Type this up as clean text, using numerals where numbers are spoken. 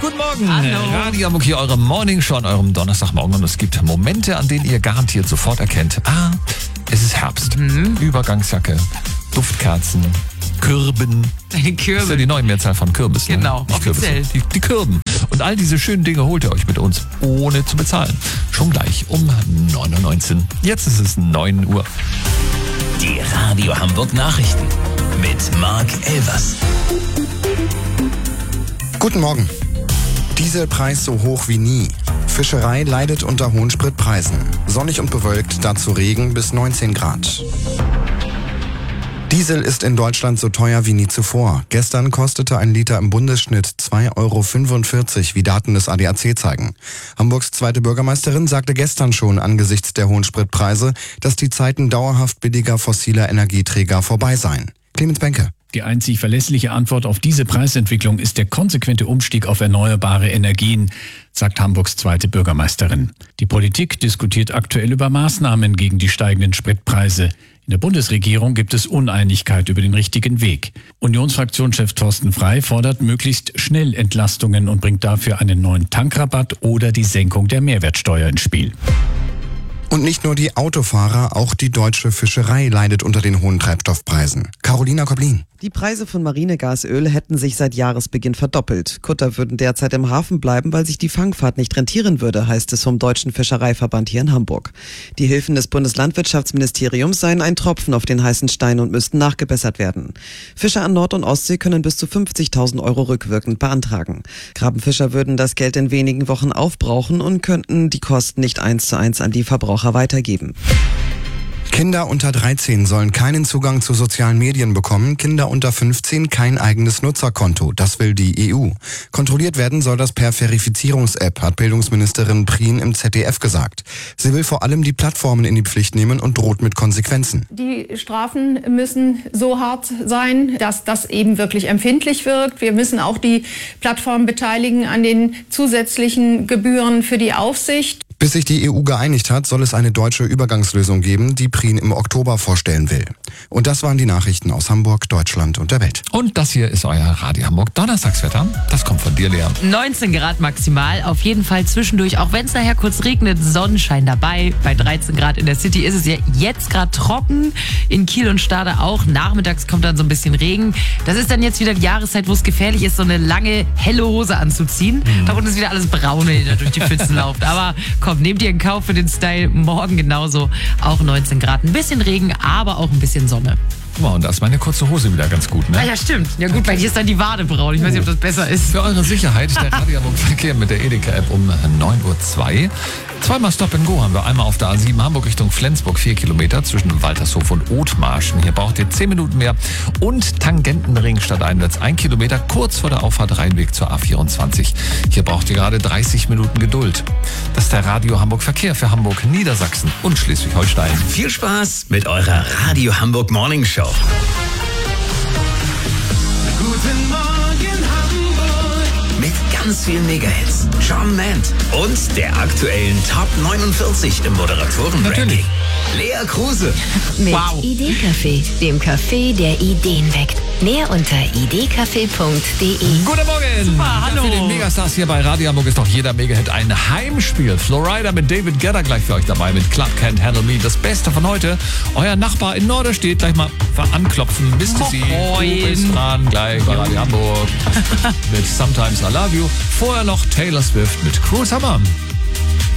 Guten Morgen. Hallo. Radio Hamburg hier, eure Morningshow an eurem Donnerstagmorgen. Und es gibt Momente, an denen ihr garantiert sofort erkennt, es ist Herbst. Übergangsjacke, Duftkerzen, Kürben. Eine Das ist ja Kürbis. die neue Mehrzahl von Kürbis. Genau, Nicht Kürbisse, offiziell. die Kürben. Und all diese schönen Dinge holt ihr euch mit uns, ohne zu bezahlen. Schon gleich um 9.19 Uhr. Jetzt ist es 9 Uhr. Die Radio Hamburg Nachrichten mit Marc Elvers. Guten Morgen. Dieselpreis so hoch wie nie. Fischerei leidet unter hohen Spritpreisen. Sonnig und bewölkt, dazu Regen bis 19 Grad. Diesel ist in Deutschland so teuer wie nie zuvor. Gestern kostete ein Liter im Bundesschnitt 2,45 Euro, wie Daten des ADAC zeigen. Hamburgs zweite Bürgermeisterin sagte gestern schon angesichts der hohen Spritpreise, dass die Zeiten dauerhaft billiger fossiler Energieträger vorbei seien. Clemens Benke. Die einzig verlässliche Antwort auf diese Preisentwicklung ist der konsequente Umstieg auf erneuerbare Energien, sagt Hamburgs zweite Bürgermeisterin. Die Politik diskutiert aktuell über Maßnahmen gegen die steigenden Spritpreise. In der Bundesregierung gibt es Uneinigkeit über den richtigen Weg. Unionsfraktionschef Thorsten Frey fordert möglichst schnell Entlastungen und bringt dafür einen neuen Tankrabatt oder die Senkung der Mehrwertsteuer ins Spiel. Und nicht nur die Autofahrer, auch die deutsche Fischerei leidet unter den hohen Treibstoffpreisen. Carolina Koblin. Die Preise von Marinegasöl hätten sich seit Jahresbeginn verdoppelt. Kutter würden derzeit im Hafen bleiben, weil sich die Fangfahrt nicht rentieren würde, heißt es vom Deutschen Fischereiverband hier in Hamburg. Die Hilfen des Bundeslandwirtschaftsministeriums seien ein Tropfen auf den heißen Stein und müssten nachgebessert werden. Fischer an Nord- und Ostsee können bis zu 50.000 Euro rückwirkend beantragen. Krabbenfischer würden das Geld in wenigen Wochen aufbrauchen und könnten die Kosten nicht 1:1 an die Verbraucher weitergeben. Kinder unter 13 sollen keinen Zugang zu sozialen Medien bekommen, Kinder unter 15 kein eigenes Nutzerkonto. Das will die EU. Kontrolliert werden soll das per Verifizierungs-App, hat Bildungsministerin Prien im ZDF gesagt. Sie will vor allem die Plattformen in die Pflicht nehmen und droht mit Konsequenzen. Die Strafen müssen so hart sein, dass das eben wirklich empfindlich wirkt. Wir müssen auch die Plattformen beteiligen an den zusätzlichen Gebühren für die Aufsicht. Bis sich die EU geeinigt hat, soll es eine deutsche Übergangslösung geben, die Prien im Oktober vorstellen will. Und das waren die Nachrichten aus Hamburg, Deutschland und der Welt. Und das hier ist euer Radio Hamburg Donnerstagswetter. Das kommt von dir, Lea. 19 Grad maximal, auf jeden Fall zwischendurch, auch wenn es nachher kurz regnet, Sonnenschein dabei. Bei 13 Grad in der City ist es ja jetzt gerade trocken, in Kiel und Stade auch. Nachmittags kommt dann so ein bisschen Regen. Das ist dann jetzt wieder die Jahreszeit, wo es gefährlich ist, so eine lange, helle Hose anzuziehen. Da unten ist wieder alles braun, wenn ihr da durch die Pfützen lauft. Aber kommt, nehmt ihr in Kauf für den Style. Morgen genauso, auch 19 Grad. Ein bisschen Regen, aber auch ein bisschen Sonne. Guck mal, und da ist meine kurze Hose wieder ganz gut, ne? Ah ja, stimmt. Ja gut, bei dir ist dann die Wade braun. Ich weiß nicht, ob das besser ist. Für eure Sicherheit der Radio Hamburg Verkehr mit der Edeka-App um 9.02 Uhr. Zweimal Stop and Go haben wir. Einmal auf der A7 Hamburg Richtung Flensburg, 4 Kilometer zwischen Waltershof und Othmarschen. Hier braucht ihr 10 Minuten mehr. Und Tangentenring stadteinwärts 1 Kilometer kurz vor der Auffahrt Rheinweg zur A24. Hier braucht ihr gerade 30 Minuten Geduld. Das ist der Radio Hamburg Verkehr für Hamburg, Niedersachsen und Schleswig-Holstein. Viel Spaß mit eurer Radio Hamburg Morning Show. Guten Morgen Hamburg. Mit ganz vielen Megahits, John Mant und der aktuellen Top 49 im Moderatoren-Ranking. Natürlich. Lea Kruse. Mit Wow. Idee-Café, dem Café, der Ideen weckt. Mehr unter idcafé.de. Guten Morgen! Super, hallo. Für den Megastars hier bei Radio Hamburg ist doch jeder Megahit ein Heimspiel. Florida mit David Guetta gleich für euch dabei mit Club Can't Handle Me. Das Beste von heute. Euer Nachbar in Norderstedt gleich mal anklopfen. Wisst ihr sie? Moin. Du bist dran gleich bei Radio Hamburg mit Sometimes I Love You. Vorher noch Taylor Swift mit Cruel Summer.